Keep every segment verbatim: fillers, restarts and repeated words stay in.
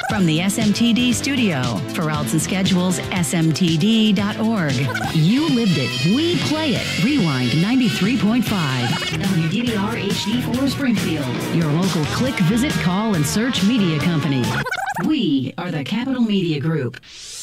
From the S M T D studio, for routes and schedules, S M T D dot org. You lived it. We play it. Rewind ninety-three point five. W D V R H D four Springfield. Your local click, visit, call, and search media company. We are the Capital Media Group.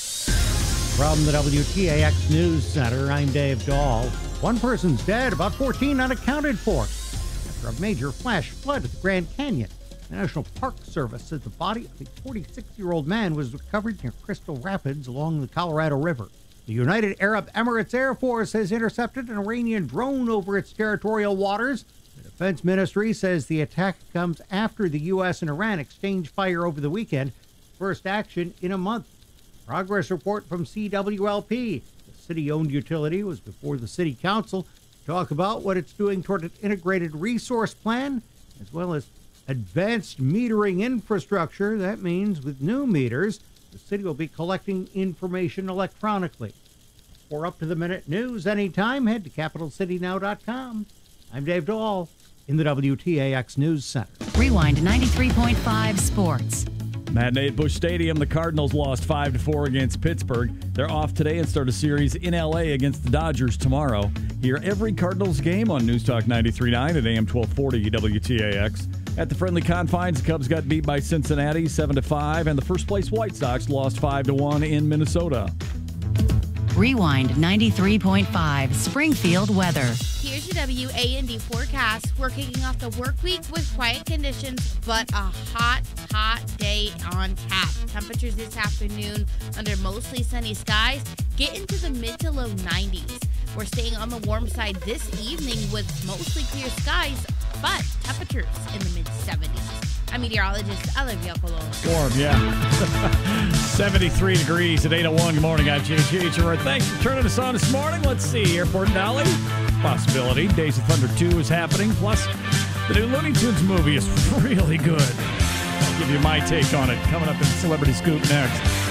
From the W T A X News Center, I'm Dave Dahl. One person's dead, about fourteen unaccounted for after a major flash flood at the Grand Canyon. The National Park Service says the body of a forty-six-year-old man was recovered near Crystal Rapids along the Colorado River. The United Arab Emirates Air Force has intercepted an Iranian drone over its territorial waters. The Defense Ministry says the attack comes after the U S and Iran exchanged fire over the weekend, first action in a month. Progress report from C W L P. The city-owned utility was before the city council to talk about what it's doing toward an integrated resource plan, as well as advanced metering infrastructure. That means with new meters, the city will be collecting information electronically. For up-to-the-minute news anytime, head to capital city now dot com. I'm Dave Dahl in the W T A X News Center. Rewind ninety-three point five Sports. Matinee at Busch Stadium, the Cardinals lost five to four against Pittsburgh. They're off today and start a series in L A against the Dodgers tomorrow. Hear every Cardinals game on News Talk ninety-three point nine at A M twelve forty W T A X. At the friendly confines, the Cubs got beat by Cincinnati seven to five, and the first-place White Sox lost five to one in Minnesota. Rewind ninety-three point five Springfield weather. Here's your W A N D forecast. We're kicking off the work week with quiet conditions, but a hot, hot day on tap. Temperatures this afternoon under mostly sunny skies get into the mid to low nineties. We're staying on the warm side this evening with mostly clear skies, but temperatures in the mid seventies. I'm meteorologist Olivia Colon. Warm, yeah. seventy-three degrees at eight oh one. Good morning. I'm J J H. Thanks for turning us on this morning. Let's see. Airport Dolly. Possibility. Days of Thunder two is happening. Plus, the new Looney Tunes movie is really good. I'll give you my take on it coming up in Celebrity Scoop next.